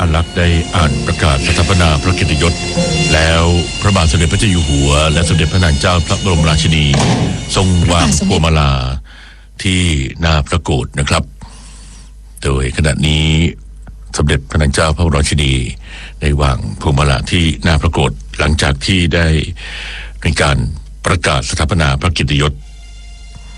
อันลักษณ์ได้อ่านประกาศสถาปนาพระเกียรติยศแล้วพระบาทสมเด็จพระเจ้าอยู่หัวและสมเด็จพระนางเจ้าพระบรมราชินีทรงวางพวงมาลาที่หน้าพระโกฐนะครับโดยขณะนี้สมเด็จพระนางเจ้าพระบรมราชินีได้วางพวงมาลาที่หน้าพระโกฐหลังจากที่ได้มีการประกาศสถาปนาพระเกียรติยศ